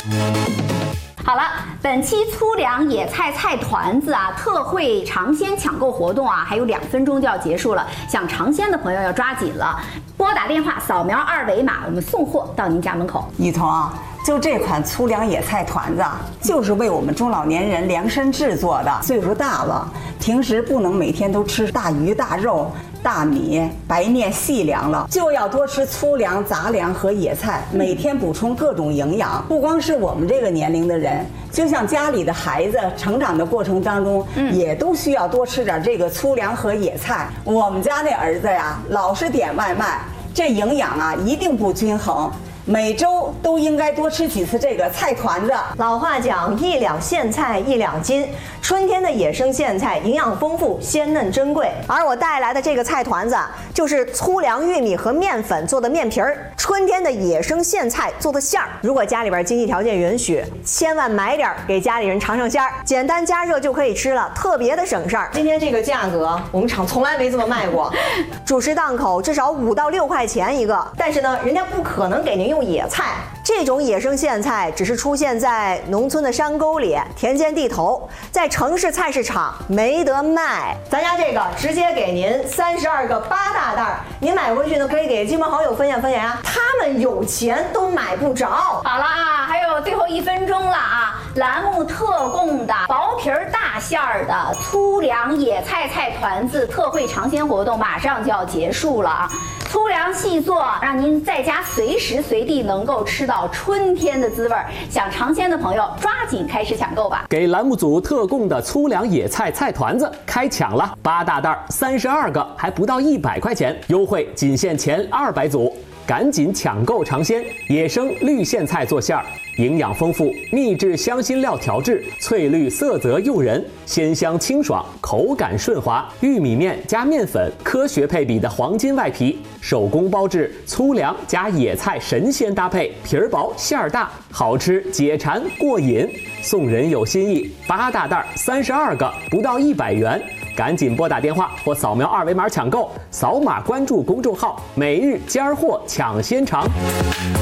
好了，本期粗粮野菜菜团子啊，特惠尝鲜抢购活动啊，还有2分钟就要结束了，想尝鲜的朋友要抓紧了，拨打电话扫描2维码，我们送货到您家门口。 雨桐啊，就这款粗粮野菜团子啊，就是为我们中老年人量身制作的。岁数大了，平时不能每天都吃大鱼大肉、大米、白面、细粮了，就要多吃粗粮、杂粮和野菜，每天补充各种营养。不光是我们这个年龄的人，就像家里的孩子成长的过程当中，也都需要多吃点这个粗粮和野菜。我们家那儿子呀，老是点外卖，这营养啊一定不均衡。每周都应该多吃几次这个菜团子。 老话讲，1两苋菜1两金。春天的野生苋菜营养丰富、鲜嫩珍贵。而我带来的这个菜团子，就是粗粮、玉米和面粉做的面皮儿，春天的野生苋菜做的馅儿。如果家里边经济条件允许，千万买点给家里人尝尝鲜儿，简单加热就可以吃了，特别的省事儿。今天这个价格，我们厂从来没这么卖过，主食档口至少5到6块钱一个。但是呢，人家不可能给您用野菜，这种野生苋菜只是出现在农村的山沟里、田间地头，在城市菜市场没得卖。咱家这个直接给您32个8大袋，您买回去呢可以给亲朋好友分享分享呀，他们有钱都买不着。 好了啊，还有最后1分钟了啊！栏目特供的薄皮儿大馅儿的粗粮野菜菜团子特惠尝鲜活动马上就要结束了啊！粗粮细做，让您在家随时随地能够吃到春天的滋味。想尝鲜的朋友，抓紧开始抢购吧！ 给栏目组特供的粗粮野菜菜团子开抢了，8大袋32个，还不到100块钱，优惠仅限前200组，赶紧抢购尝鲜！野生绿苋菜做馅儿，营养丰富，秘制香辛料调制，翠绿色泽诱人，鲜香清爽，口感顺滑。玉米面加面粉，科学配比的黄金外皮，手工包制，粗粮加野菜神仙搭配，皮儿薄馅儿大，好吃解馋过瘾。送人有心意，8大袋32个，不到100元。赶紧拨打电话或扫描2维码抢购，扫码关注公众号“每日尖儿货抢鲜尝”。